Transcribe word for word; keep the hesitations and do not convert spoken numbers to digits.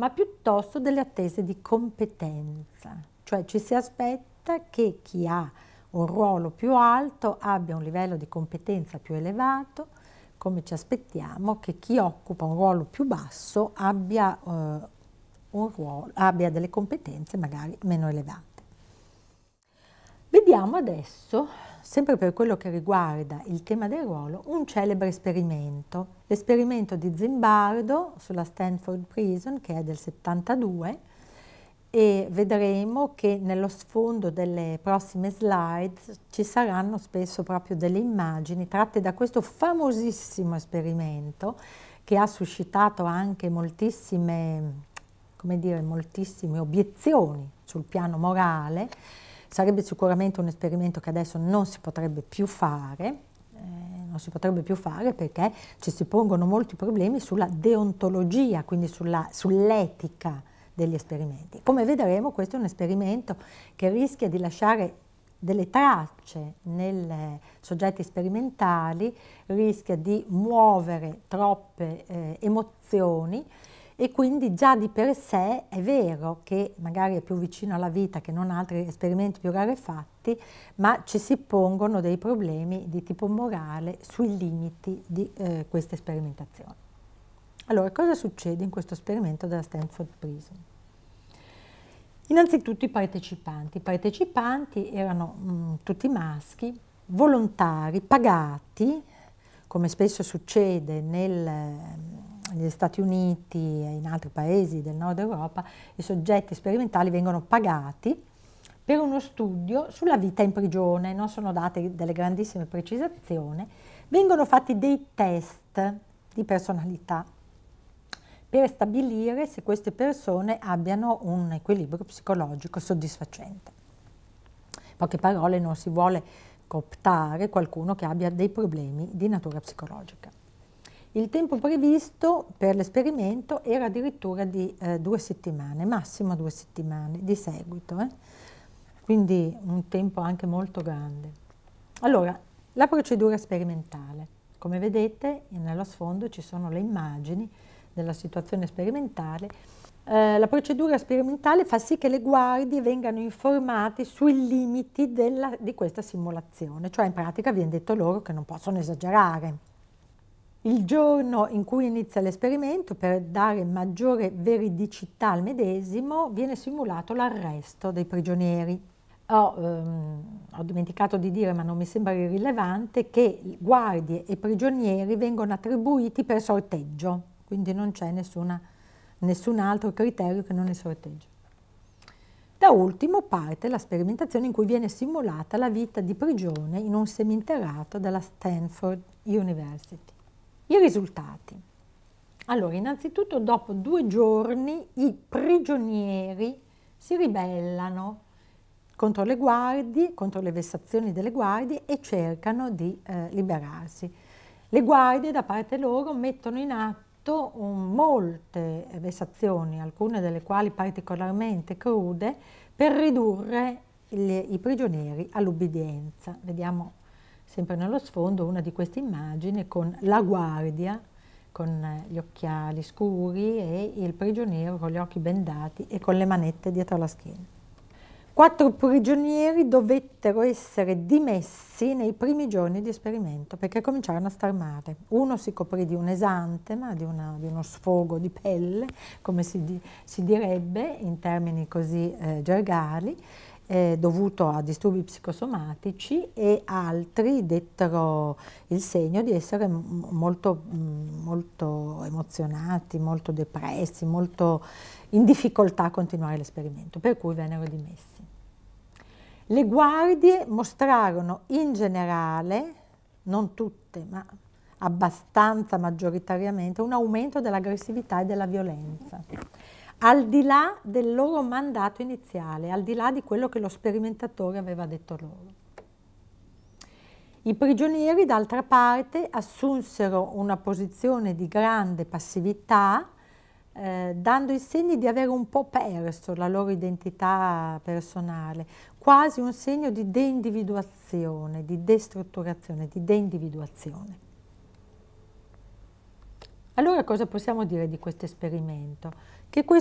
ma piuttosto delle attese di competenza, cioè ci si aspetta che chi ha un ruolo più alto abbia un livello di competenza più elevato, come ci aspettiamo che chi occupa un ruolo più basso abbia, eh, un ruolo, abbia delle competenze magari meno elevate. Vediamo adesso, sempre per quello che riguarda il tema del ruolo, un celebre esperimento, l'esperimento di Zimbardo sulla Stanford Prison, che è del settantadue, e vedremo che nello sfondo delle prossime slides ci saranno spesso proprio delle immagini tratte da questo famosissimo esperimento che ha suscitato anche moltissime, come dire, moltissime obiezioni sul piano morale. Sarebbe sicuramente un esperimento che adesso non si potrebbe più fare, eh, non si potrebbe più fare perché ci si pongono molti problemi sulla deontologia, quindi sulla, sull'etica degli esperimenti. Come vedremo, questo è un esperimento che rischia di lasciare delle tracce nei soggetti sperimentali, rischia di muovere troppe eh, emozioni, e quindi già di per sé è vero che magari è più vicino alla vita che non altri esperimenti più rarefatti, ma ci si pongono dei problemi di tipo morale sui limiti di eh, queste sperimentazioni. Allora, cosa succede in questo esperimento della Stanford Prison? Innanzitutto i partecipanti. I partecipanti erano mh, tutti maschi, volontari, pagati, come spesso succede nel, negli Stati Uniti e in altri paesi del nord Europa. I soggetti sperimentali vengono pagati per uno studio sulla vita in prigione, non sono date delle grandissime precisazioni, vengono fatti dei test di personalità per stabilire se queste persone abbiano un equilibrio psicologico soddisfacente. In poche parole, non si vuole cooptare qualcuno che abbia dei problemi di natura psicologica. Il tempo previsto per l'esperimento era addirittura di eh, due settimane, massimo due settimane di seguito, eh? Quindi un tempo anche molto grande. Allora, la procedura sperimentale. Come vedete, nello sfondo ci sono le immagini della situazione sperimentale. Eh, la procedura sperimentale fa sì che le guardie vengano informati sui limiti della, di questa simulazione, cioè in pratica viene detto loro che non possono esagerare. Il giorno in cui inizia l'esperimento, per dare maggiore veridicità al medesimo, viene simulato l'arresto dei prigionieri. Ho, ehm, ho dimenticato di dire, ma non mi sembra irrilevante, che guardie e prigionieri vengono attribuiti per sorteggio, quindi non c'è nessuna, nessun altro criterio che non il sorteggio. Da ultimo parte la sperimentazione in cui viene simulata la vita di prigione in un seminterrato della Stanford University. I risultati. Allora, innanzitutto dopo due giorni i prigionieri si ribellano contro le guardie, contro le vessazioni delle guardie e cercano di eh, liberarsi. Le guardie da parte loro mettono in atto un, molte vessazioni, alcune delle quali particolarmente crude, per ridurre il, i prigionieri all'ubbidienza. Vediamo sempre nello sfondo una di queste immagini con la guardia con gli occhiali scuri e il prigioniero con gli occhi bendati e con le manette dietro la schiena. Quattro prigionieri dovettero essere dimessi nei primi giorni di esperimento perché cominciarono a star male. Uno si coprì di un esantema, di, una, di uno sfogo di pelle, come si, di, si direbbe in termini così eh, gergali, eh, dovuto a disturbi psicosomatici, e altri dettero il segno di essere molto, molto emozionati, molto depressi, molto in difficoltà a continuare l'esperimento, per cui vennero dimessi. Le guardie mostrarono in generale, non tutte, ma abbastanza maggioritariamente, un aumento dell'aggressività e della violenza, al di là del loro mandato iniziale, al di là di quello che lo sperimentatore aveva detto loro. I prigionieri, d'altra parte, assunsero una posizione di grande passività, Eh, dando i segni di avere un po' perso la loro identità personale, quasi un segno di deindividuazione, di destrutturazione, di deindividuazione. Allora cosa possiamo dire di questo esperimento? Che